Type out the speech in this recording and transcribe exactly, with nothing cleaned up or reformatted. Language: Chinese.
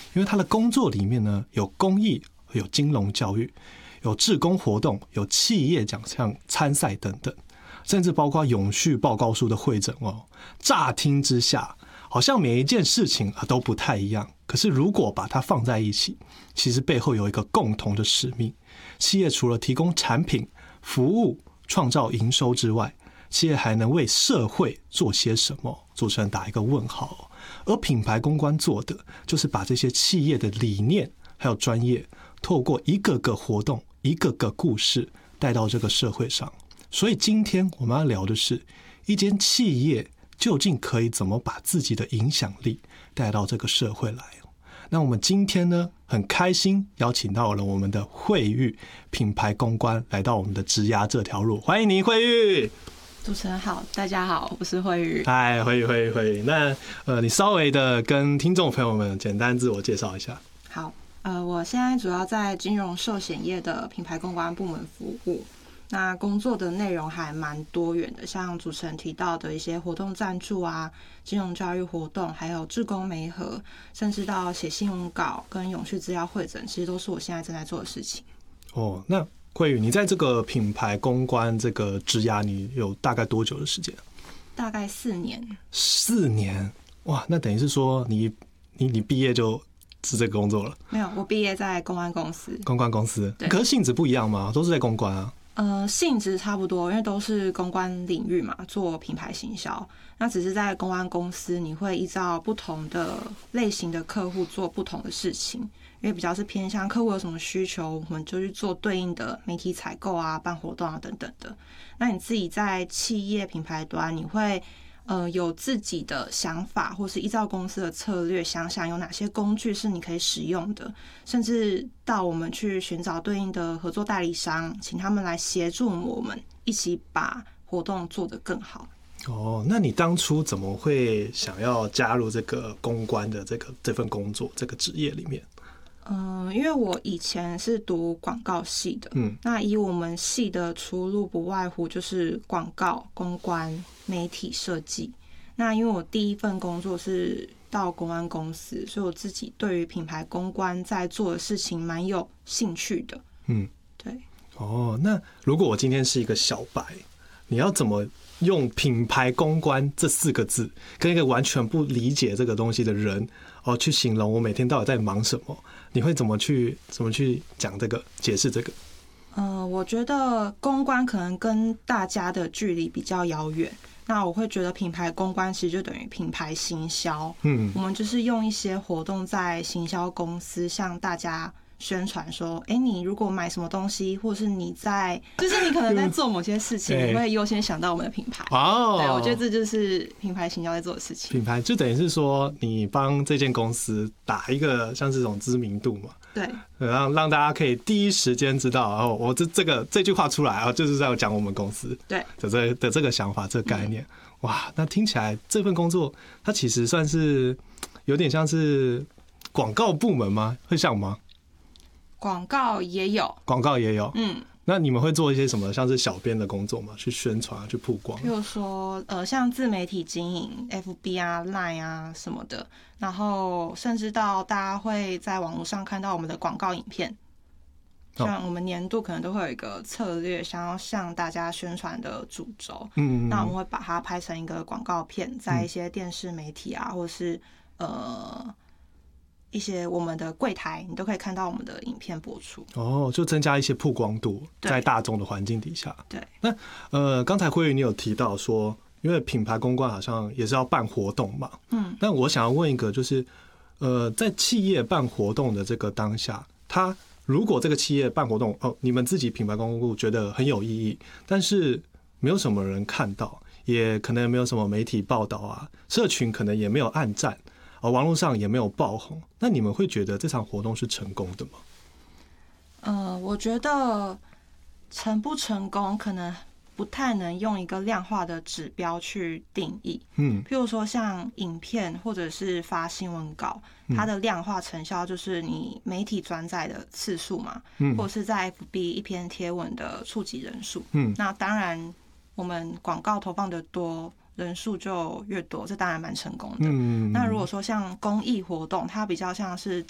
因为他的工作里面呢有公益、有金融教育、有志工活动、有企业奖项参赛等等，甚至包括永续报告书的汇整哦。乍听之下，好像每一件事情啊都不太一样，可是如果把它放在一起，其实背后有一个共同的使命。企业除了提供产品、服务、创造营收之外，企业还能为社会做些什么？主持人打一个问号。而品牌公关做的，就是把这些企业的理念还有专业，透过一个个活动、一个个故事带到这个社会上。所以今天我们要聊的是，一间企业究竟可以怎么把自己的影响力带到这个社会来。那我们今天呢，很开心邀请到了我们的惠誉品牌公关来到我们的职涯这条路，欢迎您，惠誉。 主持人好，大家好，我是惠誉。 嗨，惠誉，惠誉，惠誉。那呃，你稍微的跟听众朋友们简单自我介绍一下。 好，呃，我现在主要在金融寿险业的品牌公关部门服务。那工作的内容还蛮多元的，像主持人提到的一些活动赞助啊、金融教育活动，还有志工媒合，甚至到写新闻稿跟永续资料汇整，其实都是我现在正在做的事情。 哦，那惠誉，你在这个品牌公关这个职涯，你有大概多久的时间？ 大概四年。 四年，哇，那等于是说你你你毕业就是这个工作了？ 没有，我毕业在公关公司。 公关公司，可是性质不一样吗？都是在公关啊。 呃，性质差不多，因为都是公关领域嘛，做品牌行销。那只是在公关公司，你会依照不同的类型的客户做不同的事情，因为比较是偏向客户有什么需求，我们就去做对应的媒体采购啊、办活动啊等等的。那你自己在企业品牌端，你会呃有自己的想法，或是依照公司的策略，想想有哪些工具是你可以使用的，甚至到我们去寻找对应的合作代理商，请他们来协助我们一起把活动做得更好。 哦，那你当初怎么会想要加入这个公关的这个这份工作这个职业里面？ 嗯，因为我以前是读广告系的， 嗯， 那以我们系的出路不外乎就是广告、公关、媒体设计。那因为我第一份工作是到公关公司，所以我自己对于品牌公关在做的事情蛮有兴趣的。 嗯， 对。 哦，那如果我今天是一个小白，你要怎么用品牌公关这四个字，跟一个完全不理解这个东西的人哦，去形容我每天到底在忙什么？你会怎么去怎么去讲这个，解释这个？ 呃，我觉得公关可能跟大家的距离比较遥远。那我会觉得品牌公关其实就等于品牌行销。嗯，我们就是用一些活动在行销公司向大家宣传说，哎、欸，你如果买什么东西，或是你在，就是你可能在做某些事情，你会优先想到我们的品牌。哦，对，我觉得这就是品牌行销在做的事情。 品牌就等于是说，你帮这间公司打一个像这种知名度嘛。 对， 让让大家可以第一时间知道，然后我这这个这句话出来啊，就是在讲我们公司对的这的这个想法、这个概念。嗯、哇，那听起来这份工作它其实算是有点像是广告部门吗？会像吗？ 广告也有， 广告也有， 嗯。 那你们会做一些什么，像是小编的工作吗？去宣传、去曝光？ 比如说，呃，像自媒体经营 ，F B 啊、Line 啊什么的，然后甚至到大家会在网络上看到我们的广告影片。像我们年度可能都会有一个策略，想要向大家宣传的主轴。嗯，那我们会把它拍成一个广告片，在一些电视媒体啊，或是呃。一些我们的柜台，你都可以看到我们的影片播出。哦， 就增加一些曝光度，在大众的环境底下。 对。 那呃，刚才惠誉你有提到说，因为品牌公关好像也是要办活动嘛。嗯。那我想要问一个，就是呃，在企业办活动的这个当下，他如果这个企业办活动，哦，你们自己品牌公关部觉得很有意义，但是没有什么人看到，也可能没有什么媒体报道啊，社群可能也没有按赞。而网络上也没有爆红，那你们会觉得这场活动是成功的吗？ 呃，我觉得成不成功可能不太能用一个量化的指标去定义。嗯，譬如说像影片或者是发新闻稿，它的量化成效就是你媒体转载的次数嘛，嗯，或者是在 F B 一篇贴文的触及人数。嗯，那当然我们广告投放的多，人数就越多，这当然蛮成功的。嗯，那如果说像公益活动，它比较像是